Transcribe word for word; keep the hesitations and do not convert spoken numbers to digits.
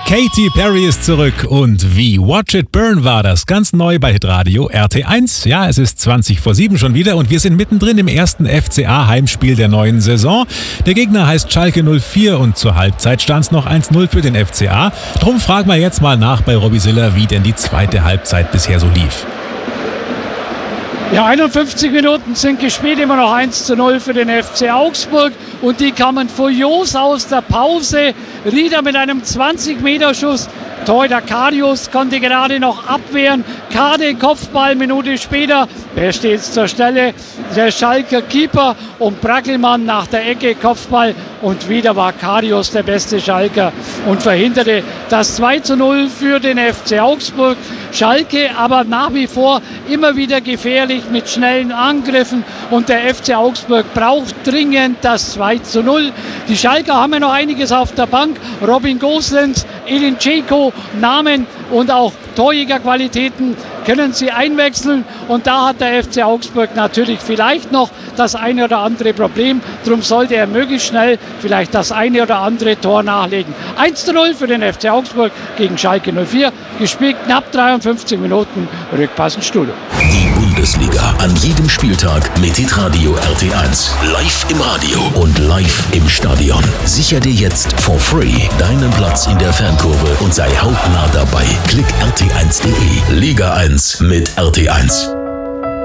Katy Perry ist zurück und wie Watch It Burn war das ganz neu bei Hitradio R T eins. Ja, es ist zwanzig vor sieben schon wieder und wir sind mittendrin im ersten F C A-Heimspiel der neuen Saison. Der Gegner heißt Schalke null vier und zur Halbzeit stand es noch eins null für den F C A. Drum fragen wir jetzt mal nach bei Robby Siller, wie denn die zweite Halbzeit bisher so lief. Ja, einundfünfzig Minuten sind gespielt, immer noch eins zu null für den F C Augsburg und die kamen furios aus der Pause. Rieder mit einem zwanzig Meter Schuss. Torhüter Karius konnte gerade noch abwehren. Kade, Kopfball, Minute später. Wer steht zur Stelle? Der Schalker Keeper und Brackelmann nach der Ecke, Kopfball. Und wieder war Karius der beste Schalker und verhinderte das zwei zu null für den F C Augsburg. Schalke aber nach wie vor immer wieder gefährlich mit schnellen Angriffen. Und der F C Augsburg braucht dringend das zwei zu null. Die Schalker haben ja noch einiges auf der Bank. Robin Gosens, Edin Dzeko, Namen und auch Torjägerqualitäten können sie einwechseln. Und da hat der F C Augsburg natürlich vielleicht noch das eine oder andere Problem. Darum sollte er möglichst schnell vielleicht das eine oder andere Tor nachlegen. eins zu null für den F C Augsburg gegen Schalke null vier. Gespielt knapp dreiundfünfzig Minuten. Rückpass ins Studio. Die Bundesliga an jedem Spieltag mit Hitradio R T eins. Live im Radio und live im Stadion. Sicher dir jetzt for free deinen Platz in der Fankurve und sei hautnah dabei. Klick R T eins punkt de. Liga eins mit R T eins.